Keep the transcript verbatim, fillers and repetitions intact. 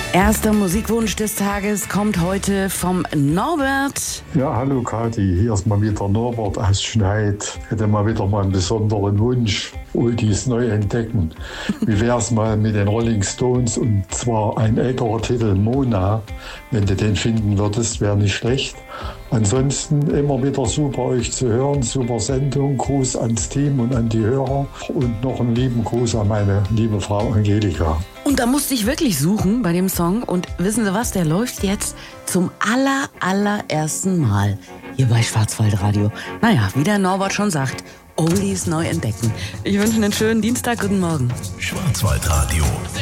Erster Musikwunsch des Tages kommt heute vom Norbert. Ja, hallo Kathi, hier ist mal wieder Norbert aus Schneid. Hätte mal wieder mal einen besonderen Wunsch, Oldies neu entdecken. Wie wär's mal mit den Rolling Stones, und zwar ein älterer Titel, Mona. Wenn du den finden würdest, wäre nicht schlecht. Ansonsten immer wieder super euch zu hören, super Sendung, Gruß ans Team und an die Hörer und noch einen lieben Gruß an meine liebe Frau Angelika. Und da musste ich wirklich suchen bei dem Song, und wissen Sie was, der läuft jetzt zum aller, allerersten Mal hier bei Schwarzwaldradio. Naja, wie der Norbert schon sagt, Oldies neu entdecken. Ich wünsche einen schönen Dienstag, guten Morgen. Schwarzwaldradio.